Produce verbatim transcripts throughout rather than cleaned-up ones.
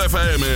F M.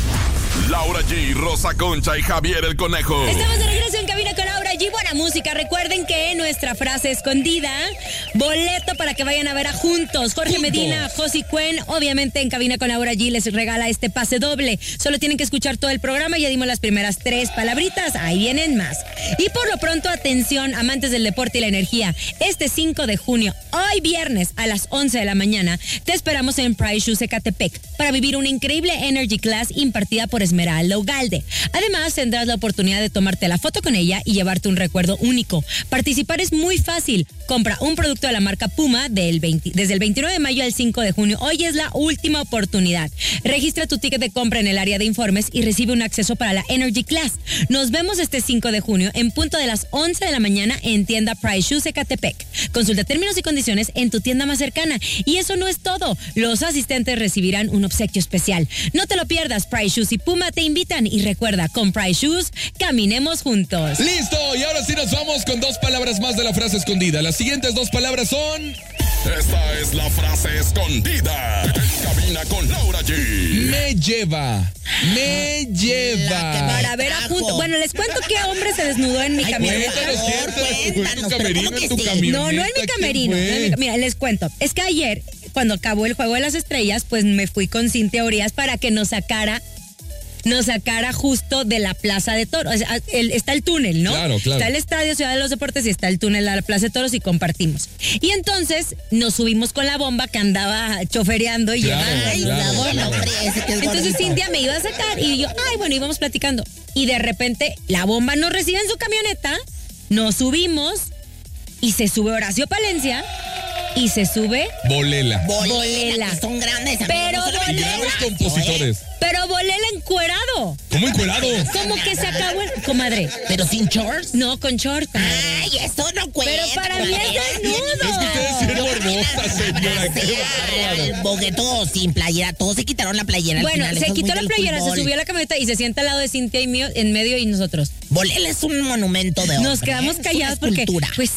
Laura G, Rosa Concha y Javier el Conejo. Estamos de regreso en Cabina con Laura G. Buena música. Recuerden que nuestra frase escondida, boleto para que vayan a ver a Juntos. Jorge Juntos. Medina, Josie Cuen, obviamente en Cabina con Laura G les regala este pase doble. Solo tienen que escuchar todo el programa. Ya dimos las primeras tres palabritas. Ahí vienen más. Y por lo pronto, atención, amantes del deporte y la energía. Este cinco de junio, hoy viernes a las once de la mañana, te esperamos en Price Shoes Ecatepec para vivir una increíble Energy Class impartida por Esmeralda Ugalde. Además, tendrás la oportunidad de tomarte la foto con ella y llevarte un recuerdo único. Participar es muy fácil. Compra un producto de la marca Puma del veinte, desde el veintinueve de mayo al cinco de junio. Hoy es la última oportunidad. Registra tu ticket de compra en el área de informes y recibe un acceso para la Energy Class. Nos vemos este cinco de junio en punto de las once de la mañana en tienda Price Shoes Ecatepec. Consulta términos y condiciones en tu tienda más cercana. Y eso no es todo. Los asistentes recibirán un obsequio especial. No te lo pierdas. Price Shoes y Puma te invitan. Y recuerda, con Price Shoes, caminemos juntos. ¡Listo! Y ahora sí nos vamos con dos palabras más de la frase escondida. Las siguientes dos palabras son... Esta es la frase escondida en Cabina con Laura G. Me lleva, me lleva. Para ver a Juntos. Bueno, les cuento que hombre se desnudó en mi Ay, camioneta. Cuéntanos, cuéntanos, cuéntanos, tu camerino, pero en tu ¿cómo que sí? camioneta. No, no en mi camerino. No en mi, mira, les cuento. Es que ayer, cuando acabó el Juego de las Estrellas, pues me fui con Cintia Urias para que nos sacara nos sacara justo de la Plaza de Toros. O sea, el, está el túnel, ¿no? Claro, claro. Está el Estadio Ciudad de los Deportes y está el túnel a la Plaza de Toros y compartimos. Y entonces nos subimos con la bomba que andaba chofereando y Claro, llevando. Ay, claro, la bomba, claro. hombre, ese que es Entonces gordito. Cintia me iba a sacar y yo, ay, bueno, íbamos platicando. Y de repente la bomba nos recibe en su camioneta, nos subimos y se sube Horacio Palencia y se sube... Bolela. Bolela, Bolela. que son grandes. Pero amigos, no solamente Bolela. Grandes Horacio, compositores. ¿eh? Pero Bolela encuerado. ¿Cómo encuerado? Como que se acabó el... Comadre. Pero sin shorts. No, con short. comadre. Ay, eso no cuenta. Pero para mí es comadre. desnudo. Es que ustedes sí eran morbosas, señora. Qué bárbaro. El bogueto sin playera. Todos se quitaron la playera. al Bueno, final, se eso es quitó muy la del playera, se fútbol. subió a la camioneta y se sienta al lado de Cintia y mío en medio y nosotros. Bolela es un monumento de hombre. Nos quedamos ¿eh? Es callados una porque, escultura. pues